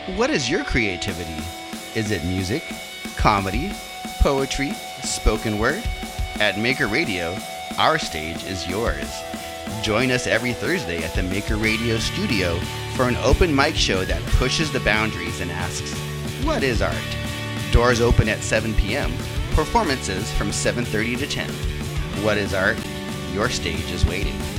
What is your creativity? Is it music, comedy, poetry, spoken word? At Maker Radio, our stage is yours. Join us every Thursday at the Maker Radio studio for an open mic show that pushes the boundaries and asks, what is art? Doors open at 7 p.m. Performances from 7:30 to 10. What is art? Your stage is waiting.